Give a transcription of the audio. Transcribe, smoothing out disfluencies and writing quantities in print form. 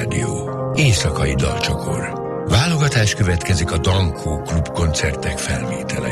Rádió. Éjszakai dalcsokor. Válogatás következik a Dankó Klub koncertek felvételein.